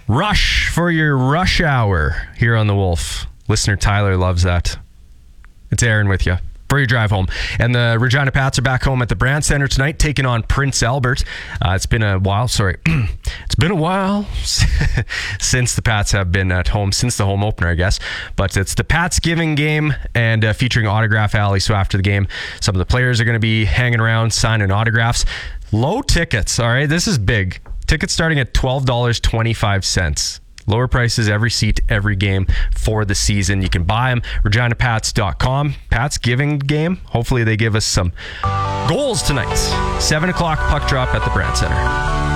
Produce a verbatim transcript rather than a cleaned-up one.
Rush for your rush hour here on The Wolf. Listener Tyler loves that. It's Aaron with you for your drive home. And the Regina Pats are back home at the Brand Center tonight, taking on Prince Albert. Uh, it's been a while, sorry. It's been a while since the Pats have been at home, since the home opener, I guess. But it's the Pats Giving game and uh, featuring Autograph Alley. So after the game, some of the players are going to be hanging around, signing autographs. Low tickets, all right? This is big. Tickets starting at twelve dollars and twenty-five cents. Lower prices every seat, every game for the season. You can buy them, regina pats dot com. Pats Giving game. Hopefully they give us some goals tonight. seven o'clock puck drop at the Brand Center.